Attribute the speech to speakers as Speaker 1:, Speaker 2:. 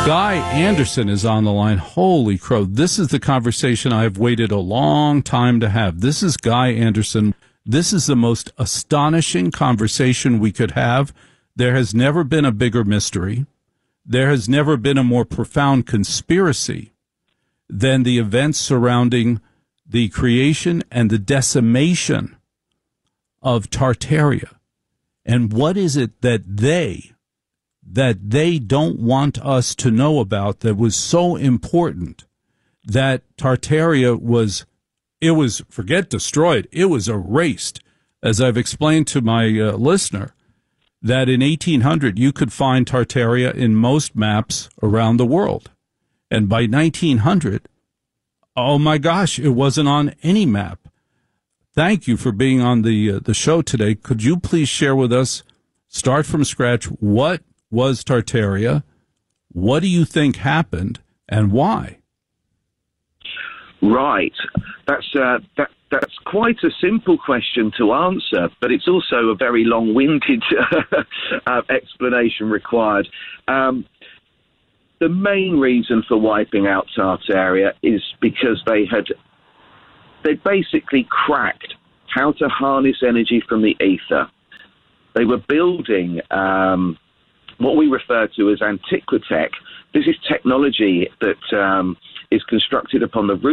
Speaker 1: Guy Anderson is on the line. Holy crow. This is the conversation I've waited a long time to have. This is Guy Anderson. This is the most astonishing conversation we could have. There has never been a bigger mystery. There has never been a more profound conspiracy than the events surrounding the creation and the decimation of Tartaria. And what is it that they don't want us to know about that was so important that Tartaria was forget destroyed, it was erased. As I've explained to my listener, that in 1800 you could find Tartaria in most maps around the world. And by 1900, oh my gosh, it wasn't on any map. Thank you for being on the show today. Could you please share with us, start from scratch, what was Tartaria? What do you think happened, and why?
Speaker 2: Right. That's quite a simple question to answer, but it's also a very long-winded explanation required. The main reason for wiping out Tartaria is because they basically cracked how to harness energy from the ether. They were building what we refer to as Antiquitech. This is technology that is constructed upon the